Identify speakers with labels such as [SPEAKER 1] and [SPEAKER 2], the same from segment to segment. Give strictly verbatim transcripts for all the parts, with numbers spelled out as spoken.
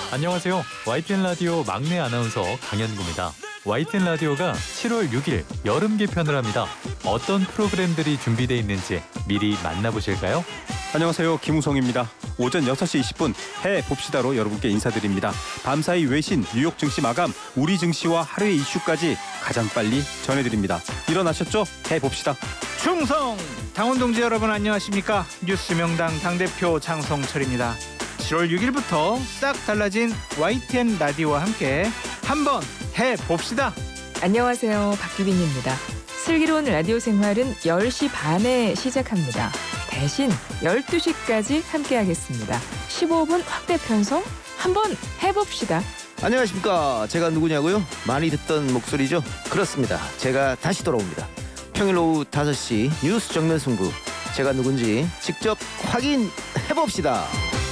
[SPEAKER 1] 안녕하세요. 와이티엔 라디오 막내 아나운서 강현구입니다. 와이티엔 라디오가 칠월 육일 여름 개편을 합니다. 어떤 프로그램들이 준비되어 있는지 미리 만나보실까요?
[SPEAKER 2] 안녕하세요. 김우성입니다. 오전 여섯 시 이십 분 해봅시다로 여러분께 인사드립니다. 밤사이 외신, 뉴욕 증시 마감, 우리 증시와 하루의 이슈까지 가장 빨리 전해드립니다. 일어나셨죠? 해봅시다.
[SPEAKER 3] 충성! 당원동지 여러분 안녕하십니까? 뉴스 명당 당대표 장성철입니다. 칠월 육일부터 싹 달라진 와이티엔 라디오와 함께 한번 해봅시다.
[SPEAKER 4] 안녕하세요. 박규빈입니다. 슬기로운 라디오 생활은 열 시 반에 시작합니다. 대신 열두 시까지 함께하겠습니다. 십오 분 확대 편성 한번 해봅시다.
[SPEAKER 5] 안녕하십니까. 제가 누구냐고요? 많이 듣던 목소리죠? 그렇습니다. 제가 다시 돌아옵니다. 평일 오후 다섯 시 뉴스 정면 승부. 제가 누군지 직접 확인해봅시다.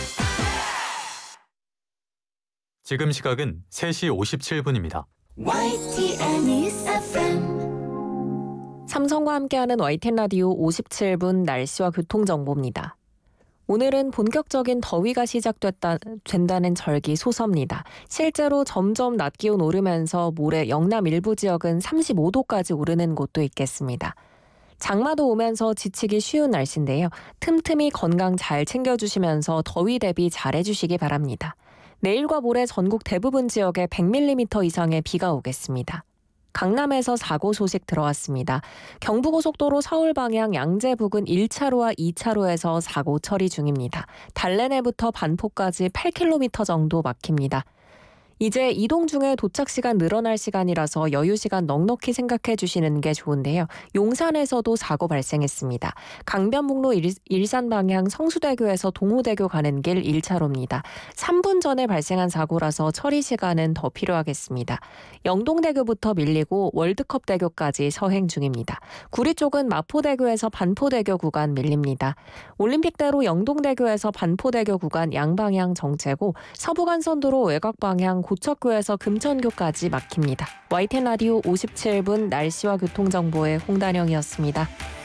[SPEAKER 1] 지금 시각은 세 시 오십칠 분입니다.
[SPEAKER 6] 와이티엔 에프엠
[SPEAKER 4] 삼성과 함께하는 와이티엔 라디오 오십칠 분 날씨와 교통정보입니다. 오늘은 본격적인 더위가 시작됐다, 된다는 절기 소섭니다. 실제로 점점 낮 기온 오르면서 모레 영남 일부 지역은 삼십오 도까지 오르는 곳도 있겠습니다. 장마도 오면서 지치기 쉬운 날씨인데요. 틈틈이 건강 잘 챙겨주시면서 더위 대비 잘해주시기 바랍니다. 내일과 모레 전국 대부분 지역에 백 밀리미터 이상의 비가 오겠습니다. 강남에서 사고 소식 들어왔습니다. 경부고속도로 서울 방향 양재 부근 일 차로와 이 차로에서 사고 처리 중입니다. 달래내부터 반포까지 팔 킬로미터 정도 막힙니다. 이제 이동 중에 도착 시간 늘어날 시간이라서 여유 시간 넉넉히 생각해 주시는 게 좋은데요. 용산에서도 사고 발생했습니다. 강변북로 일, 일산 방향 성수대교에서 동호대교 가는 길 일 차로입니다. 삼 분 전에 발생한 사고라서 처리 시간은 더 필요하겠습니다. 영동대교부터 밀리고 월드컵대교까지 서행 중입니다. 구리 쪽은 마포대교에서 반포대교 구간 밀립니다. 올림픽대로 영동대교에서 반포대교 구간 양방향 정체고 서부간선도로 외곽방향 고척교에서 금천교까지 막힙니다. 와이티엔 라디오 오십칠 분 날씨와 교통정보의 홍단영이었습니다.